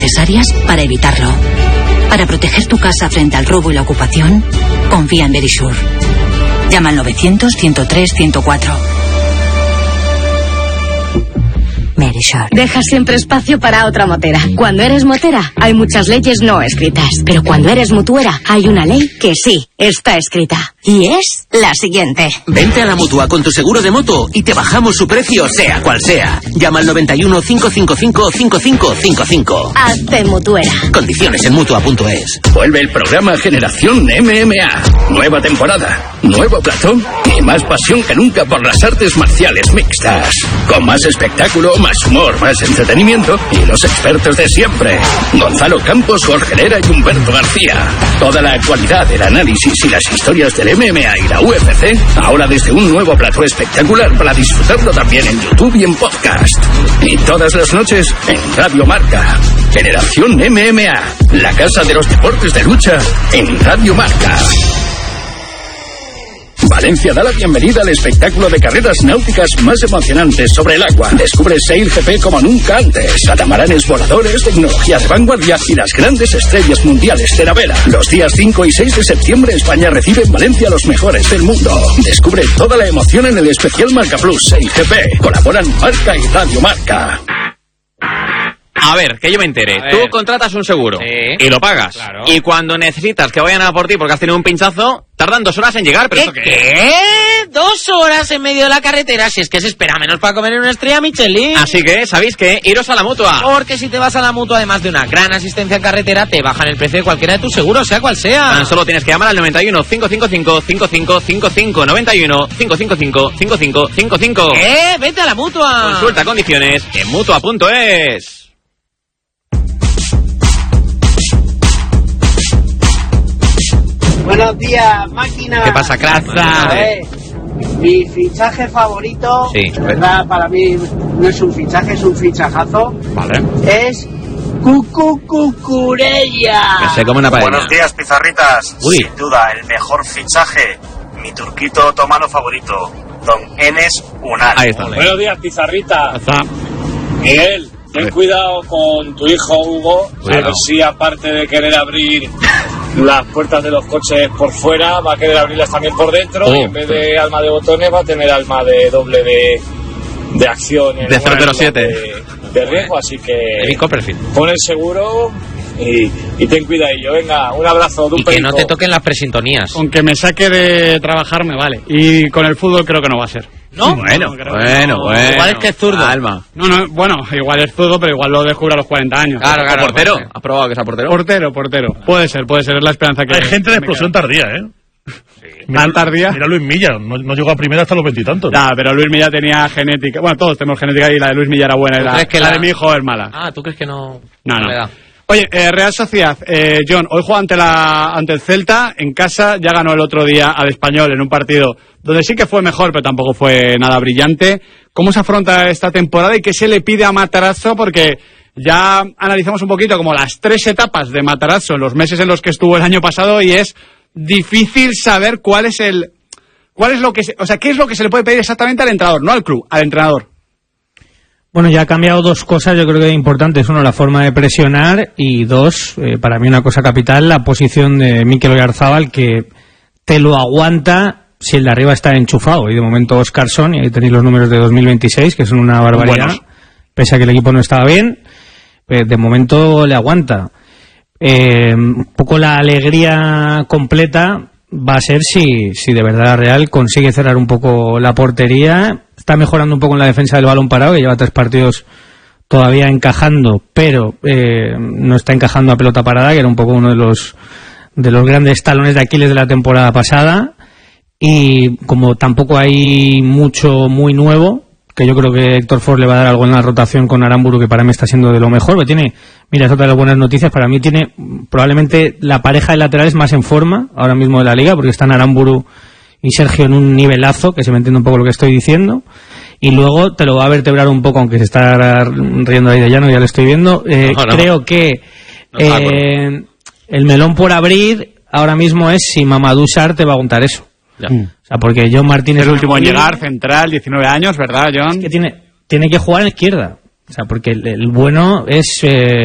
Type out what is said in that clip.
necesarias para evitarlo. Para proteger tu casa frente al robo y la ocupación, confía en Verisure. Llama al 900-103-104. Verisure. Deja siempre espacio para otra motera. Cuando eres motera, hay muchas leyes no escritas. Pero cuando eres mutuera, hay una ley que sí está escrita. Y es la siguiente. Vente a la Mutua con tu seguro de moto y te bajamos su precio, sea cual sea. Llama al 91-555-5555. Hazte mutuera. Condiciones en Mutua.es. Vuelve el programa Generación MMA. Nueva temporada, nuevo platón y más pasión que nunca por las artes marciales mixtas. Con más espectáculo, más humor, más entretenimiento y los expertos de siempre. Gonzalo Campos, Jorge Lera y Humberto García. Toda la actualidad, el análisis y las historias del MMA y la UFC, ahora desde un nuevo plató espectacular para disfrutarlo también en YouTube y en podcast. Y todas las noches en Radio Marca. Generación MMA, la casa de los deportes de lucha en Radio Marca. Valencia da la bienvenida al espectáculo de carreras náuticas más emocionantes sobre el agua. Descubre SailGP como nunca antes. Catamaranes voladores, tecnología de vanguardia y las grandes estrellas mundiales de la vela. Los días 5 y 6 de septiembre España recibe en Valencia a los mejores del mundo. Descubre toda la emoción en el especial Marca Plus SailGP. Colaboran Marca y Radio Marca. A ver, que yo me entere. Tú contratas un seguro y lo pagas. Claro. Y cuando necesitas que vayan a por ti porque has tenido un pinchazo, tardan 2 horas en llegar. ¿Pero ¿Qué? 2 horas en medio de la carretera, si es que se espera menos para comer en una estrella Michelin. Así que, ¿sabéis qué? Iros a la Mutua. Porque si te vas a la Mutua, además de una gran asistencia en carretera, te bajan el precio de cualquiera de tus seguros, sea cual sea. Tan solo tienes que llamar al 91 555 5555 91 555 5555. Vete a la Mutua. Consulta condiciones en Mutua.es. Buenos días, máquina. ¿Qué pasa, Craza? Mi fichaje favorito, verdad, para mí no es un fichaje, es un fichajazo. Vale. Es Cucurella. Que se come una paella. Buenos días, pizarritas. Uy. Sin duda, el mejor fichaje, mi turquito otomano favorito, Don Enes Unal. Ahí está. Buenos días, pizarritas. Miguel, ten cuidado con tu hijo Hugo, a ver si aparte de querer abrir las puertas de los coches por fuera, va a querer abrirlas también por dentro, y en vez de alma de botones va a tener alma de doble de acción de 007 de riesgo, así que perfil. Pon el seguro y ten cuidadillo. Venga, un abrazo de un y que no te toquen las presintonías. Aunque me saque de trabajar me vale, y con el fútbol creo que no va a ser. ¿No? Bueno. Igual es que es zurdo. Alma. No, bueno, igual es zurdo, pero igual lo descubre a los 40 años. Claro. ¿Portero? ¿Has probado que sea portero? Portero. Puede ser, es la esperanza que... Hay gente de explosión tardía, ¿eh? ¿Tan tardía? Mira Luis Milla, no llegó a primera hasta los 20 y tantos. Ya, pero Luis Milla tenía genética. Bueno, todos tenemos genética y la de Luis Milla era buena. ¿Tú crees que la de mi hijo es mala. Ah, ¿tú crees que no? No. Oye, Real Sociedad, John, hoy juega ante el Celta, en casa, ya ganó el otro día al Español en un partido donde sí que fue mejor, pero tampoco fue nada brillante. ¿Cómo se afronta esta temporada y qué se le pide a Matarazzo? Porque ya analizamos un poquito como las 3 etapas de Matarazzo en los meses en los que estuvo el año pasado y es difícil saber qué es lo que se le puede pedir exactamente al entrenador, no al club, al entrenador. Bueno, ya ha cambiado 2 cosas, yo creo que importantes. 1, la forma de presionar, y 2, para mí una cosa capital, la posición de Mikel Oyarzabal, que te lo aguanta si el de arriba está enchufado. Y de momento Óscarson, y ahí tenéis los números de 2026, que son una barbaridad. Buenos. Pese a que el equipo no estaba bien, de momento le aguanta. Un poco la alegría completa va a ser si de verdad la Real consigue cerrar un poco la portería. Está mejorando un poco en la defensa del balón parado, que lleva 3 partidos todavía encajando, pero no está encajando a pelota parada, que era un poco uno de los grandes talones de Aquiles de la temporada pasada. Y como tampoco hay mucho muy nuevo, que yo creo que Héctor Ford le va a dar algo en la rotación con Aramburu, que para mí está siendo de lo mejor. Pero mira, es otra de las buenas noticias, para mí tiene probablemente la pareja de laterales más en forma ahora mismo de la liga, porque están Aramburu y Sergio en un nivelazo, que se me entiende un poco lo que estoy diciendo. Y luego te lo va a vertebrar un poco, aunque se está riendo ahí de llano, ya lo estoy viendo. Creo que el melón por abrir ahora mismo es si Mamadou Sarr te va a aguantar eso. O sea, porque John Martínez... Es el último en llegar, central, 19 años, ¿verdad, John? Es que tiene que jugar en la izquierda. O sea, porque el bueno es...